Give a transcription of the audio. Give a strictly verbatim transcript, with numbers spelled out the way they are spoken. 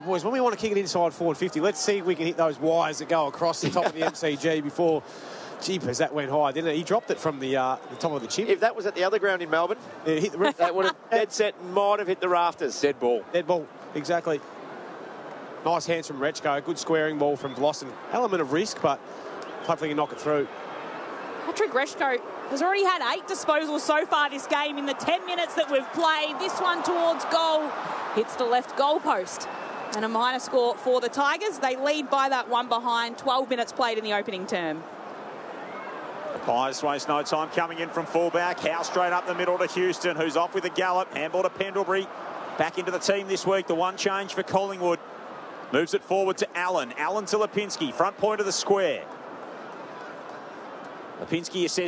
Boys, when we want to kick it inside forward fifty, let's see if we can hit those wires that go across the top of the M C G before. Jeepers, that went high, didn't it? He dropped it from the, uh, the top of the chip. If that was at the other ground in Melbourne, it hit the roof. That would have dead set might have hit the rafters. Dead ball. Dead ball, exactly. Nice hands from Rechko. Good squaring ball from Vlassen. Element of risk, but hopefully he can knock it through. Patrick Rechko has already had eight disposals so far this game in the ten minutes that we've played. This one towards goal hits the left goal post. And a minor score for the Tigers. They lead by that one behind. twelve minutes played in the opening term. The Pies waste no time coming in from fullback. Howe straight up the middle to Houston, who's off with a gallop. Handball to Pendlebury. Back into the team this week. The one change for Collingwood. Moves it forward to Allen. Allen to Lipinski. Front point of the square. Lipinski says